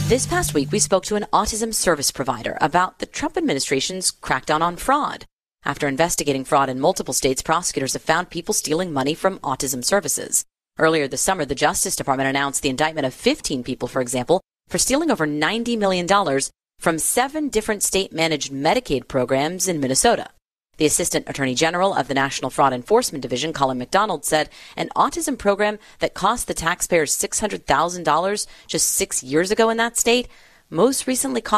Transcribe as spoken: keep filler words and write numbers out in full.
This past week, we spoke to an autism service provider about the Trump administration's crackdown on fraud. After investigating fraud in multiple states, prosecutors have found people stealing money from autism services. Earlier this summer, the Justice Department announced the indictment of fifteen people, for example, for stealing over ninety million dollars from seven different state-managed Medicaid programs in Minnesota. The Assistant Attorney General of the National Fraud Enforcement Division, Colin McDonald, said an autism program that cost the taxpayers six hundred thousand dollars just six years ago in that state most recently cost